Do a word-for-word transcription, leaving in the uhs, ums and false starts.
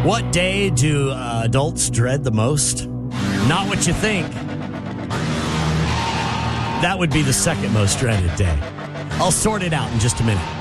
What day do uh, adults dread the most? Not what you think. That would be the second most dreaded day. I'll sort it out in just a minute.